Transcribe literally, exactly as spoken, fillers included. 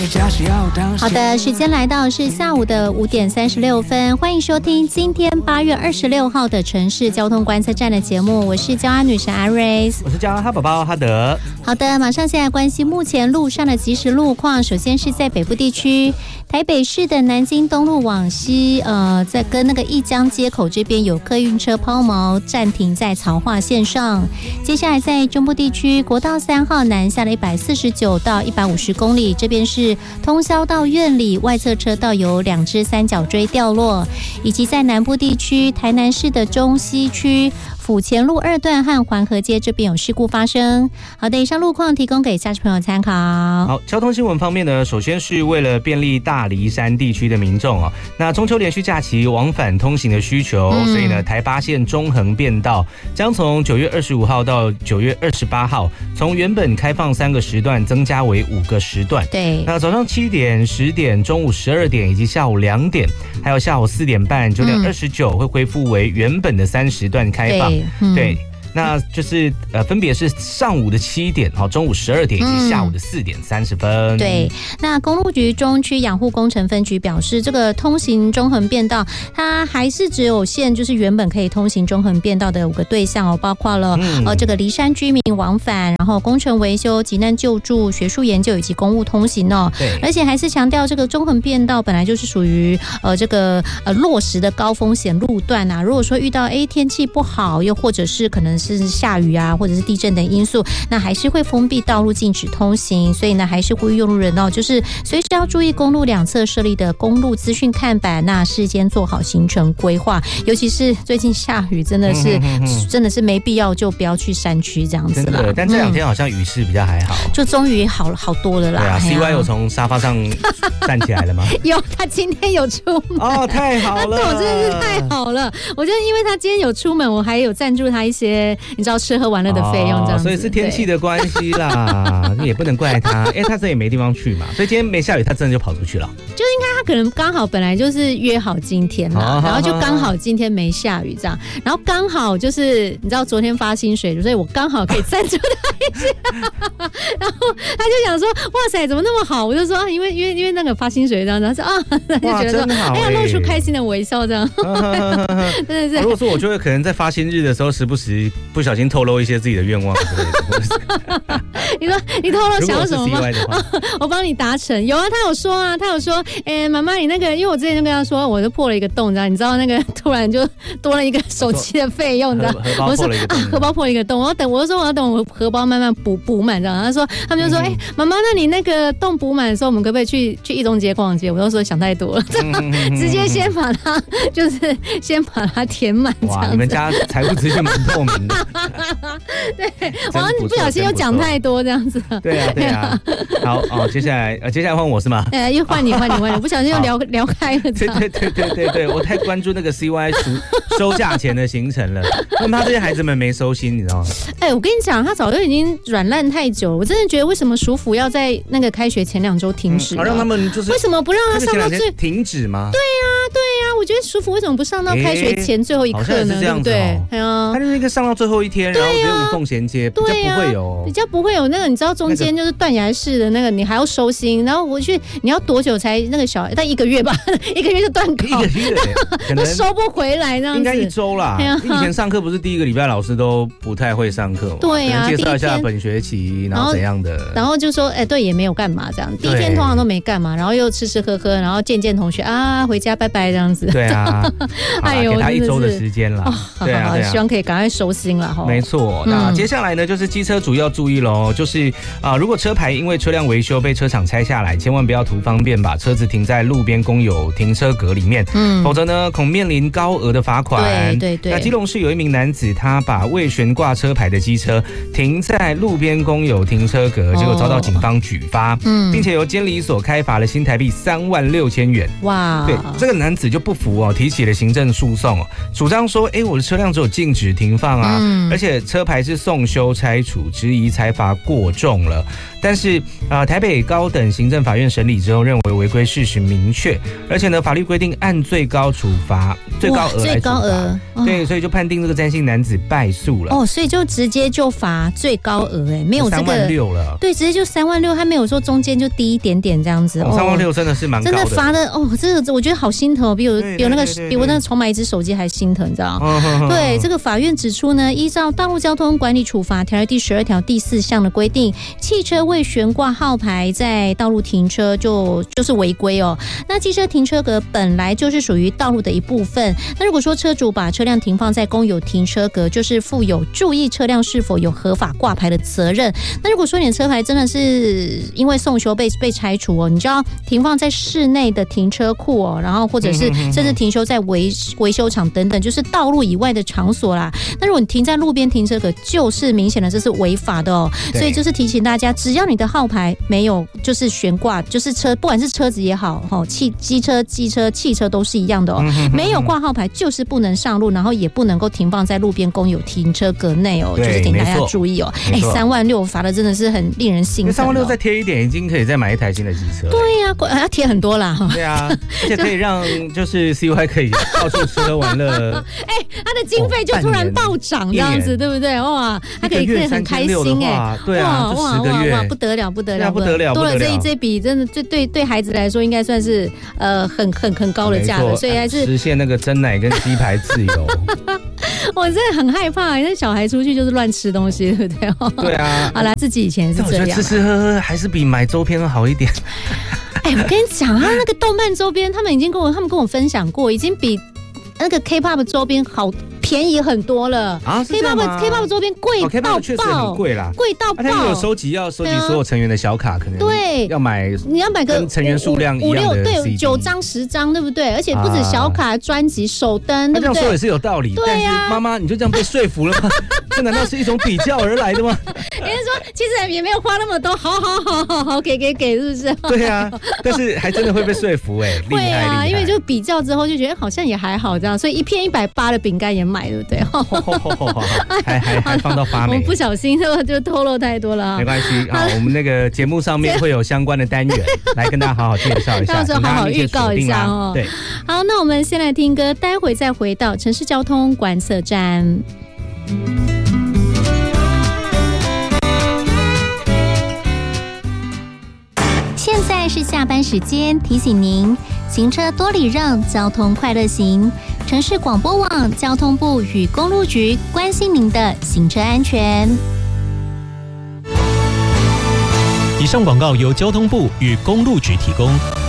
好的，时间来到是下午的五点三十六分，欢迎收听今天八月二十六号的城市交通观测站的节目，我是交安女神阿瑞， 我是交安哈宝宝哈德。 好的，马上现在关心目前路上的即时路况。首先是在北部地区，台北市的南京东路往西，呃，在跟那个一江街口这边有客运车抛锚暂停在曹化线上。接下来在中部地区，国道三号南下了一百四十九到一百五十公里，这边是通霄到苑里外侧车道有两只三角锥掉落，以及在南部地区，台南市的中西区府前路二段和环河街这边有事故发生。好的，以上路况提供给驾驶朋友参考。 好，交通新闻方面呢，首先是为了便利大梨山地区的民众哦，那中秋连续假期往返通行的需求，嗯、所以呢，台八线中横便道将从九月二十五号到九月二十八号，从原本开放三个时段增加为五个时段。 对， 那早上七点、十点、中午十二点以及下午两点，还有下午四点半、九点二十九会恢复为原本的三时段开放。对，嗯、对，那就是呃，分别是上午的七点、好中午十二点以及下午的四点三十分。嗯、 对，那公路局中区养护工程分局表示，这个通行中横便道，它还是只有限，就是原本可以通行中横便道的五个对象哦，包括了、嗯、呃这个梨山居民往返，然后工程维修、急难救助、学术研究以及公务通行哦。 对， 而且还是强调，这个中横便道本来就是属于呃这个呃落实的高风险路段啊。如果说遇到哎天气不好，又或者是可能是下雨啊，或者是地震等因素，那还是会封闭道路，禁止通行。所以呢，还是呼吁用路人哦，就是随时要注意公路两侧设立的公路资讯看板，那事先做好行程规划。尤其是最近下雨，真的是、嗯、哼哼真的是没必要就不要去山区这样子啦。 真的，但这两天好像雨势比较还好， 嗯、就终于好了好多了啦。 对啊 ，C Y 有从沙发上站起来了吗？ 有，他今天有出门哦，太好了， 对我真的是太好了。我觉得因为他今天有出门，我还有赞助他一些。你知道吃喝玩乐的费用这样子、哦， 所以是天气的关系啦，也不能怪他，因为他这也没地方去嘛，所以今天没下雨，他真的就跑出去了。 就应该他可能刚好本来就是约好今天啦， 哦、 然后就刚好今天没下雨这样，然后刚好就是你知道昨天发薪水，所以我刚好可以赞助他一下，然后他就想说哇塞怎么那么好，我就说因为因为因为那个发薪水这样，然后说啊，他就觉得说哎呀露出开心的微笑这样，真的是。 如果说我就会可能在发薪日的时候时不时不小心透露一些自己的愿望之类的。 你说你透露想要什么吗？我帮你达成。有啊，他有说啊，他有说，哎、欸，妈妈你那个，因为我之前就跟他说，我就破了一个洞，你知道，你知道那个突然就多了一个手机的费用，你知道？我说啊，荷包破了一个洞，我要等，我就说我要等我荷包慢慢补补满，这样。他说他们就说，哎、嗯，妈妈，那你那个洞补满的时候，我们可不可以去去一中街逛街？我就说想太多了，嗯、直接先把它就是先把它填满。 哇，你们家财务资讯蛮透明的。 对，我好像不小心又讲太多这样子。 对啊，对啊。好哦，接下来呃，接下来换我是吗？ 哎、呃，又换你，换你，换你，不小心又聊聊开了。 对对对对对对，我太关注那个 C Y 收收假前的行程了，那么他这些孩子们没收心，你知道吗？ 哎、欸，我跟你讲，他早就已经软烂太久了，我真的觉得为什么署府要在那个开学前两周停止、啊？ 好、嗯、让他们就是为什么不让他上到最停止吗？ 对呀、啊，对呀、啊，我觉得署府为什么不上到开学前最后一刻呢？ 欸、对不对？ 哎呀， 他就是一个上到最后一天，然后直接无缝衔接，比较不会有， 比较不会有那个，你知道中间就是断崖式的那个，你还要收心，然后我去，你要多久才那个小孩？但一个月吧，一个月就断考， 一个月都收不回来这样子， 应该一周啦。以前上课不是第一个礼拜老师都不太会上课吗？ 对呀、啊， 介绍一下本学期，然后怎样的， 然后就说，哎、欸，对，也没有干嘛这样，第一天通常都没干嘛，然后又吃吃喝喝，然后见见同学啊，回家拜拜这样子。 对啊，哎呦，给他一周的时间啦。 哦、对啊，希望可以赶快收心了哈。 没错，那接下来呢，就是机车主要注意喽，就是啊、呃，如果车牌因为车辆维修被车厂拆下来，千万不要图方便把车子停在路边公有停车格里面，嗯，否则呢，恐面临高额的罚款。 对对对。 那基隆市有一名男子，他把未悬挂车牌的机车停在路边公有停车格，结果遭到警方举发，嗯，并且由监理所开罚了新台币三万六千元。 哇！ 对，这个男子就不福哦提起了行政诉讼哦，主张说，哎，我的车辆只有禁止停放啊，嗯、而且车牌是送修拆除，质疑裁罚过重了。但是啊、呃，台北高等行政法院审理之后，认为违规事实明确，而且呢，法律规定按最高处罚、最高额来处罚，最高额，哦、对，所以就判定这个詹姓男子败诉了。 哦，所以就直接就罚最高额，哎，没有这个三万六了， 对，直接就三万六，他没有说中间就低一点点这样子。 三万六真的是蛮高的， 真的罚的哦，这个我觉得好心疼哦，比我比我那个比我那个重买一只手机还心疼，你知道吗？哦、对，这个法院指出呢，依照《道路交通管理处罚条例》第十二条第四项的规定，汽车未悬挂号牌在道路停车就就是违规哦。那机车停车格本来就是属于道路的一部分，那如果说车主把车辆停放在公有停车格，就是负有注意车辆是否有合法挂牌的责任。那如果说你的车牌真的是因为送修被被拆除哦，你就要停放在室内的停车库哦，然后或者是甚至停修在维维修厂等等，就是道路以外的场所啦。那如果你停在路边停车格，就是明显的这是违法的哦。所以就是提醒大家，只要你的号牌没有就是悬挂，就是车不管是车子也好，哦，汽机车、机车、汽车都是一样的哦，没有挂号牌就是不能上路，然后也不能够停放在路边公有停车格内哦，就是请大家注意哦。哎，三万六罚的真的是很令人心疼、哦。 三万六再贴一点，已经可以再买一台新的机车。 对呀、啊，要贴很多啦。 对啊，而且可以让就是 C Y 可以到处吃喝玩乐。 哎，他的经费就突然暴涨这样子，对不对？哇，他可以可以很开心哎， 对啊， 哇十个月哇哇，不得了不得了不得了， 多了这一这笔真的对对对孩子来说应该算是呃很很很高的价格，所以还是实现那个真奶跟鸡排自由。 我真的很害怕，那小孩出去就是乱吃东西，对不对？ 对啊， 好啦，自己以前是这样， 我觉得吃吃喝喝还是比买周边好一点。 哎，我跟你讲啊，那个动漫周边，他们已经跟我他们跟我分享过，已经比那个 K-pop 周边好便宜很多了啊 ！K-pop K-pop 周边贵到爆， 确实很贵啦， 贵到爆。 他们有收集要收集所有成员的小卡，可能对要买， 你要买个跟成员数量一样的 C D， 对，九张十张，对不对？而且不止小卡、专辑、手灯，对不对？ 这样说也是有道理， 对呀。 妈妈，你就这样被说服了吗？这难道是一种比较而来的吗？ 人家说其实也没有花那么多，好好好好好，给给给，是不是？ 对啊，但是还真的会被说服哎，厉害厉害！ 会啊，因为就比较之后就觉得好像也还好这样，所以一片一百八的饼干也买，对不对？ 还还还放到发霉， 我不小心就透露太多了。 没关系啊，我们那个节目上面会有相关的单元来跟大家好好介绍一下， 到时候好好预告一下哦。 对， 好，那我们先来听歌，待会再回到城市交通观测站。现在是下班时间，提醒您行车多礼让，交通快乐行。城市广播网交通部与公路局关心您的行车安全。 以上广告由交通部与公路局提供。